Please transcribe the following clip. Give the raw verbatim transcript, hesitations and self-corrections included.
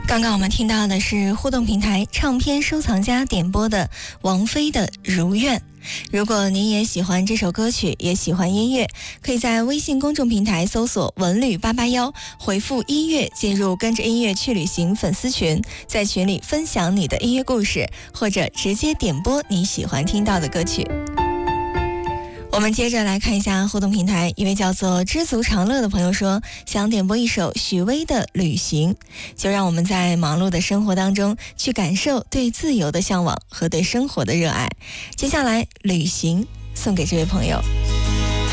刚刚我们听到的是互动平台唱片收藏家点播的王菲的《如愿》。如果您也喜欢这首歌曲，也喜欢音乐，可以在微信公众平台搜索文旅八八一，回复音乐进入跟着音乐去旅行粉丝群，在群里分享你的音乐故事，或者直接点播你喜欢听到的歌曲。我们接着来看一下互动平台，一位叫做知足常乐的朋友说，想点播一首许巍的《旅行》，就让我们在忙碌的生活当中去感受对自由的向往和对生活的热爱。接下来《旅行》送给这位朋友。